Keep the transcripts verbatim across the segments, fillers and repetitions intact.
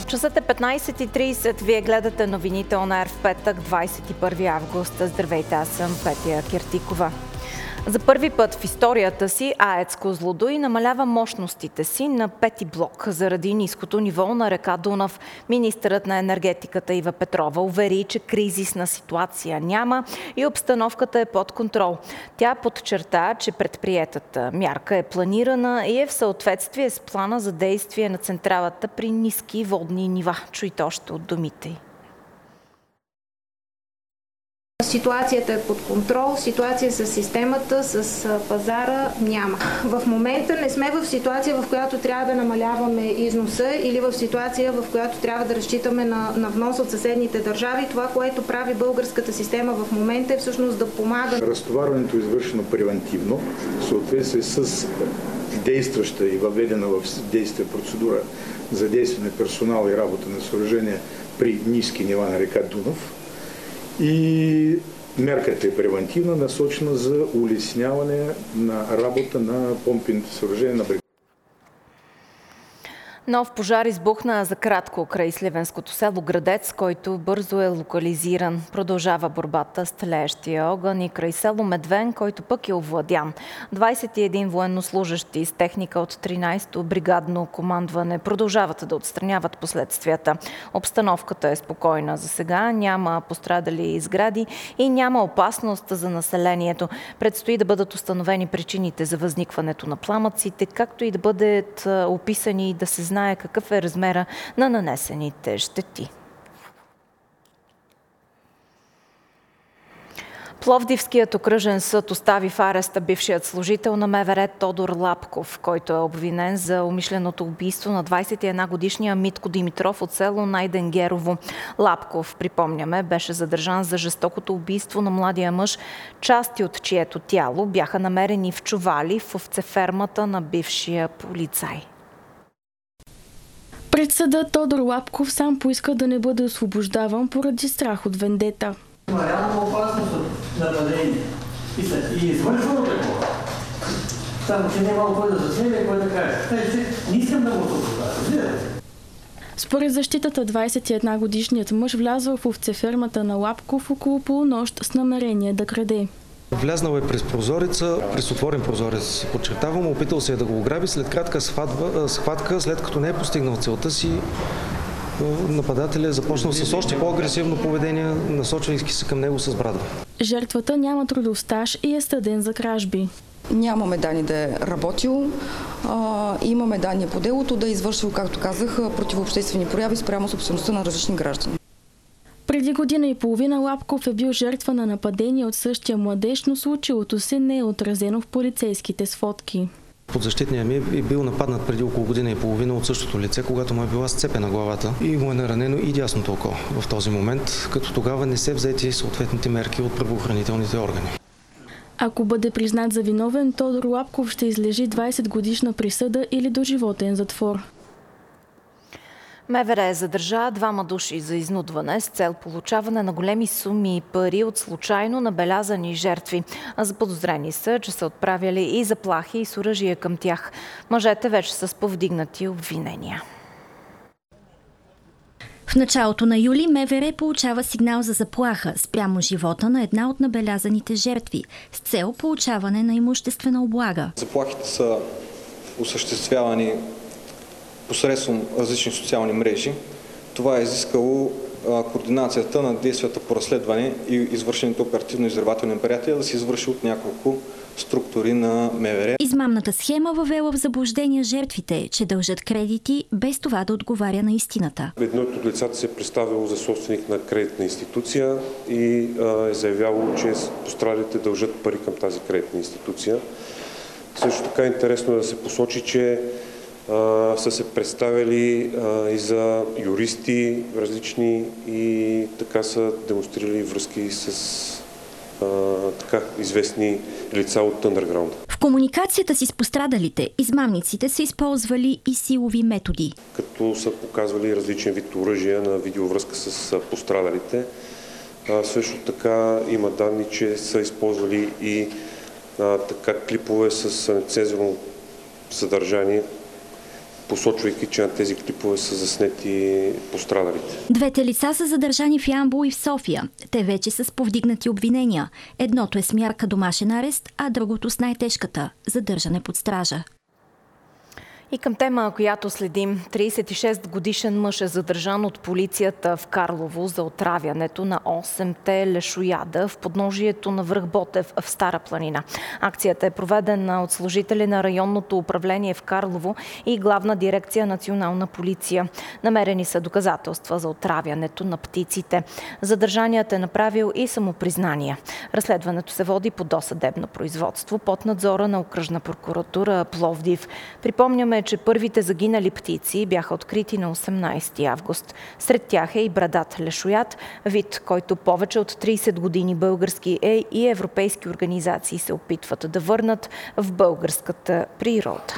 Часът е петнайсет и трийсет. Вие гледате новините On Air в петък, двайсет и първи август. Здравейте, аз съм Петя Киртикова. За първи път в историята си АЕЦ Козлодуй намалява мощностите си на пети блок заради ниското ниво на река Дунав. Министърът на енергетиката Ива Петрова увери, че кризисна ситуация няма и обстановката е под контрол. Тя подчерта, че предприетата мярка е планирана и е в съответствие с плана за действие на централата при ниски водни нива. Чуйте още от думите й. Ситуацията е под контрол, ситуация с системата, с пазара няма. В момента не сме в ситуация, в която трябва да намаляваме износа или в ситуация, в която трябва да разчитаме на, на внос от съседните държави. Това, което прави българската система в момента, е всъщност да помага. Разтоварването е извършено превентивно, в съответствие с действаща и въведена в действие процедура за действие на персонал и работа на съоръжения при ниски нива на река Дунав. И мерката е превентивна, насочена за улесняване на работа на помпените съоръжения на брега. Нов пожар избухна за кратко край сливенското село Градец, който бързо е локализиран. Продължава борбата с тлеещия огън и край село Медвен, който пък е овладян. двайсет и един военнослужещи с техника от тринайсето бригадно командване продължават да отстраняват последствията. Обстановката е спокойна за сега, няма пострадали сгради и няма опасност за населението. Предстои да бъдат установени причините за възникването на пламъците, както и да бъдат описани и да се знае какъв е размера на нанесените щети. Пловдивският окръжен съд остави в ареста бившият служител на МВР Тодор Лапков, който е обвинен за умишленото убийство на двайсет и една годишния Митко Димитров от село Найденгерово. Лапков, припомняме, беше задържан за жестокото убийство на младия мъж, части от чието тяло бяха намерени в чували в овцефермата на бившия полицай. Пред съда Тодор Лапков сам поиска да не бъде освобождаван поради страх от вендета. Има реална опасност от нападение и извършвано такова. Само, че няма кой да заснеме и кой да каже. Не искам да го освобождавам. Според защитата, двайсет и една годишният мъж влязъл в овцефермата на Лапков около полунощ с намерение да краде. Влезнал е през прозореца, през отворен прозорец, подчертавам, опитал се е да го ограби след кратка схватка, схватка, след като не е постигнал целта си. Нападателят е започнал с още по-агресивно поведение, насочвайки се към него с брадва. Жертвата няма трудов стаж и е съден за кражби. Нямаме данни да е работил, а, имаме данни по делото да е извършил, както казах, противообществени прояви спрямо собствеността на различни граждани. Преди година и половина Лапков е бил жертва на нападение от същия младеж, но случилото се не е отразено в полицейските сводки. Подзащитният ми е бил нападнат преди около година и половина от същото лице, когато му е била сцепена главата и му е наранено и дясното око в този момент, като тогава не се взети съответните мерки от правоохранителните органи. Ако бъде признат за виновен, Тодор Лапков ще излежи двайсет годишна присъда или доживотен затвор. МВР задържа двама души за изнудване с цел получаване на големи суми пари от случайно набелязани жертви. А заподозрени са, че са отправяли и заплахи и с оръжие към тях. Мъжете вече са с повдигнати обвинения. В началото на юли МВР получава сигнал за заплаха спрямо живота на една от набелязаните жертви с цел получаване на имуществена облага. Заплахите са осъществявани посредством различни социални мрежи. Това е изискало а, координацията на действията по разследване и извършените оперативно-издирвателни мероприятия да се извърши от няколко структури на МВР. Измамната схема въвела в заблуждение жертвите, че дължат кредити, без това да отговаря на истината. Едното от лицата се е представило за собственик на кредитна институция и а, е заявявало, че пострадалите дължат пари към тази кредитна институция. Също така е интересно да се посочи, че Uh, са се представили uh, и за юристи различни и така са демонстрирали връзки с uh, така известни лица от underground. В комуникацията си с пострадалите, измамниците са използвали и силови методи. Като са показвали различен вид оръжия на видеовръзка с uh, пострадалите. Uh, също така има данни, че са използвали и uh, така клипове с нецензурно съдържание, посочвайки, че на тези клипове са заснети пострадалите. Двете лица са задържани в Ямбол и в София. Те вече са с повдигнати обвинения. Едното е с мярка домашен арест, а другото с най-тежката – задържане под стража. И към тема, която следим, тридесет и шест годишен мъж е задържан от полицията в Карлово за отравянето на осемте лешояда в подножието на връх Ботев в Стара планина. Акцията е проведена от служители на районното управление в Карлово и Главна дирекция Национална полиция. Намерени са доказателства за отравянето на птиците. Задържаният е направил и самопризнание. Разследването се води по досъдебно производство под надзора на Окръжна прокуратура Пловдив. Припомняме, че първите загинали птици бяха открити на осемнадесети август. Сред тях е и брадат лешояд, вид, който повече от тридесет години български е и европейски организации се опитват да върнат в българската природа.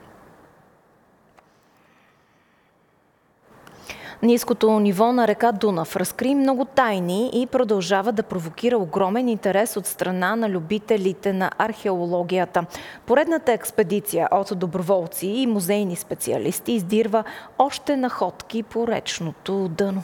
Ниското ниво на река Дунав разкри много тайни и продължава да провокира огромен интерес от страна на любителите на археологията. Поредната експедиция от доброволци и музейни специалисти издирва още находки по речното дъно.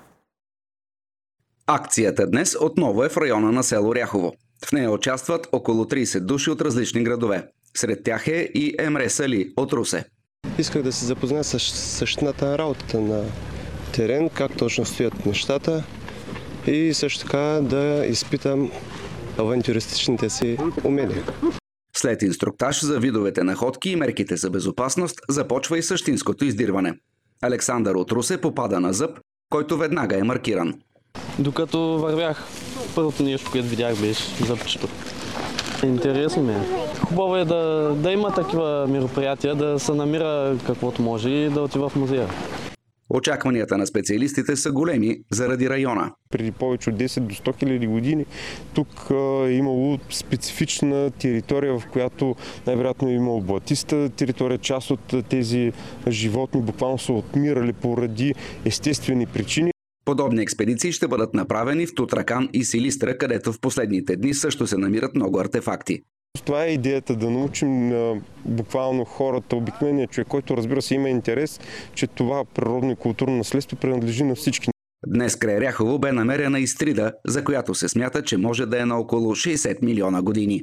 Акцията днес отново е в района на село Ряхово. В нея участват около тридесет души от различни градове. Сред тях е и Емре Сали от Русе. Исках да се запозная с същината на работата на терен, как точно стоят нещата и също така да изпитам авантюристичните си умения. След инструктаж за видовете находки и мерките за безопасност започва и същинското издирване. Александър от Русе попада на зъб, който веднага е маркиран. Докато вървях, първото нещо, което видях, беше зъбчето. Интересно ми е. Хубаво е да, да има такива мероприятия, да се намира каквото може и да отива в музея. Очакванията на специалистите са големи заради района. Преди повече от десет до сто хиляди години тук е имало специфична територия, в която най-вероятно е имало блатиста територия. Част от тези животни буквално са отмирали поради естествени причини. Подобни експедиции ще бъдат направени в Тутракан и Силистра, където в последните дни също се намират много артефакти. Това е идеята, да научим буквално хората, обикновения човек, който разбира се има интерес, че това природно и културно наследство принадлежи на всички. Днес край Ряхово бе намерена истрида, за която се смята, че може да е на около шейсет милиона години.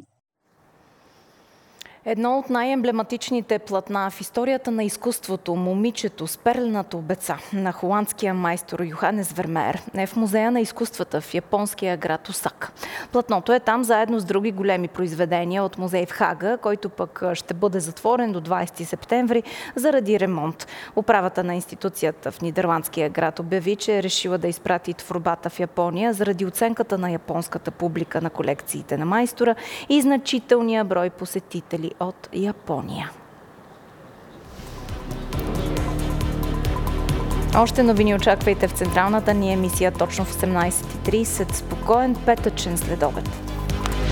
Едно от най-емблематичните платна в историята на изкуството, момичето с перлената обеца на холандския майстор Йоханес Вермеер, е в Музея на изкуствата в японския град Осака. Платното е там заедно с други големи произведения от музей в Хага, който пък ще бъде затворен до двадесети септември заради ремонт. Управата на институцията в нидерландския град обяви, че е решила да изпрати творбата в Япония заради оценката на японската публика на колекциите на майстора и значителния брой посетители от Япония. Още новини очаквайте в централната ни емисия точно в осемнадесет и тридесет. Спокоен петъчен следобед.